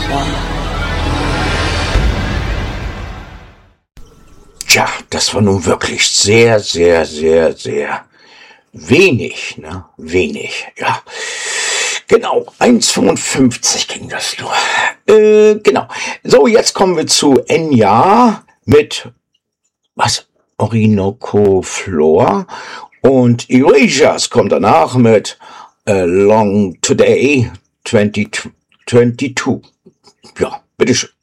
Tja, das war nun wirklich sehr, sehr, sehr, sehr wenig, ne? Wenig, ja. Genau, 1,55 ging das nur. Genau. So, jetzt kommen wir zu Enya mit, was? Orinoco Floor. Und Erasures kommt danach mit Long Today 2022. Ja, bitteschön.